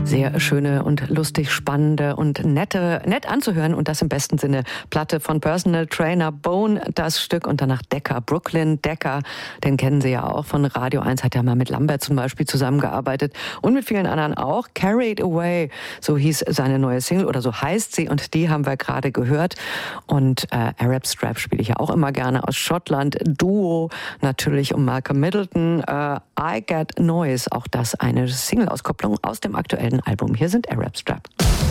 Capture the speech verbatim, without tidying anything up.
Sehr schöne und lustig spannende und nette, nett anzuhören und das im besten Sinne. Platte von Personal Trainer Bone, das Stück, und danach Decker, Brooklyn Decker, den kennen Sie ja auch von Radio eins, hat ja mal mit Lambert zum Beispiel zusammengearbeitet und mit vielen anderen auch. Carried Away, so hieß seine neue Single oder so heißt sie, und die haben wir gerade gehört. Und äh, Arab Strap spiele ich ja auch immer gerne aus Schottland. Duo natürlich um Malcolm Middleton. Äh, I Get Noise, auch das eine Single-Auskopplung aus dem aktuellen Album. Hier sind Arab Strap.